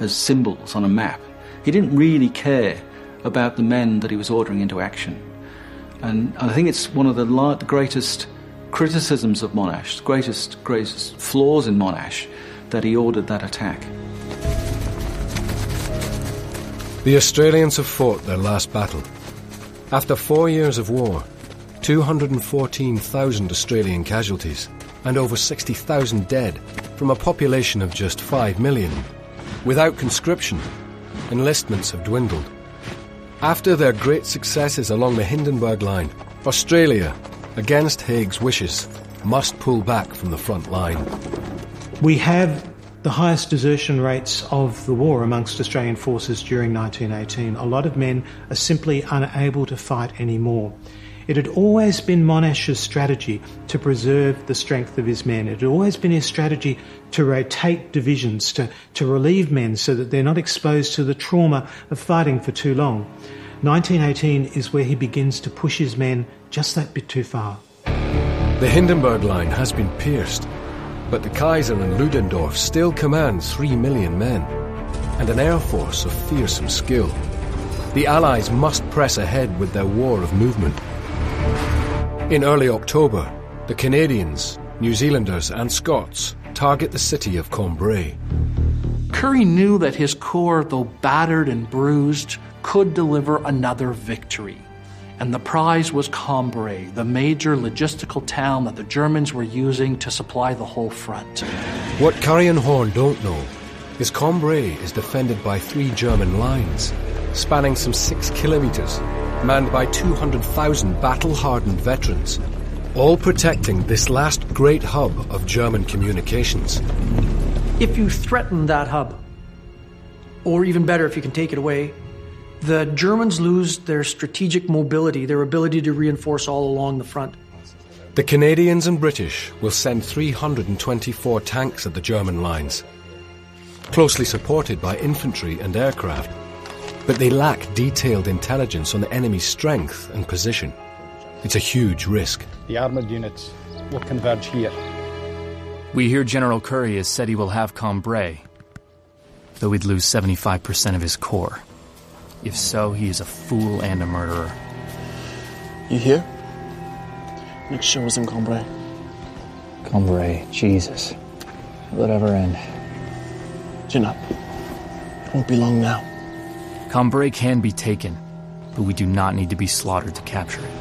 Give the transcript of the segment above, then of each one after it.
as symbols on a map. He didn't really care about the men that he was ordering into action. And I think it's one of the greatest criticisms of Monash, greatest flaws in Monash, that he ordered that attack. The Australians have fought their last battle. After 4 years of war, 214,000 Australian casualties and over 60,000 dead from a population of just 5 million. Without conscription, enlistments have dwindled. After their great successes along the Hindenburg Line, Australia, against Haig's wishes, must pull back from the front line. We have the highest desertion rates of the war amongst Australian forces during 1918. A lot of men are simply unable to fight anymore. It had always been Monash's strategy to preserve the strength of his men. It had always been his strategy to rotate divisions, to relieve men so that they're not exposed to the trauma of fighting for too long. 1918 is where he begins to push his men just that bit too far. The Hindenburg Line has been pierced, but the Kaiser and Ludendorff still command 3 million men and an air force of fearsome skill. The Allies must press ahead with their war of movement. In early October, the Canadians, New Zealanders and Scots target the city of Cambrai. Currie knew that his corps, though battered and bruised, could deliver another victory. And the prize was Cambrai, the major logistical town that the Germans were using to supply the whole front. What Currie and Horne don't know is Cambrai is defended by 3 German lines, spanning some 6 kilometres, manned by 200,000 battle-hardened veterans, all protecting this last great hub of German communications. If you threaten that hub, or even better, if you can take it away, the Germans lose their strategic mobility, their ability to reinforce all along the front. The Canadians and British will send 324 tanks at the German lines, closely supported by infantry and aircraft. But they lack detailed intelligence on the enemy's strength and position. It's a huge risk. The armoured units will converge here. We hear General Currie has said he will have Cambrai, though he'd lose 75% of his corps. If so, he is a fool and a murderer. You hear? Nick show was in Cambrai. Cambrai, Jesus. Will it ever end? Chin up. It won't be long now. Cambrai can be taken, but we do not need to be slaughtered to capture it.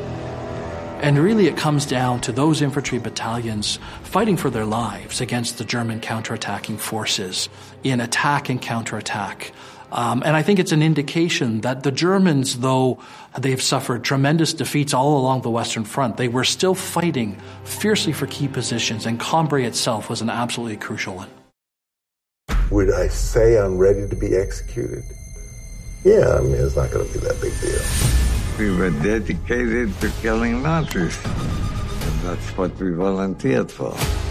And really it comes down to those infantry battalions fighting for their lives against the German counterattacking forces in attack and counterattack. And I think it's an indication that the Germans, though they've suffered tremendous defeats all along the Western Front, they were still fighting fiercely for key positions, and Cambrai itself was an absolutely crucial one. Would I say I'm ready to be executed? Yeah, I mean, it's not going to be that big deal. We were dedicated to killing Nazis. And that's what we volunteered for.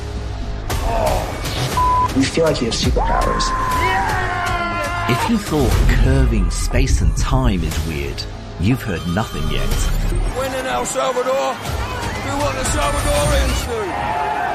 We feel like you have superpowers. If you thought curving space and time is weird, you've heard nothing yet. When in El Salvador, do what the Salvadorians do.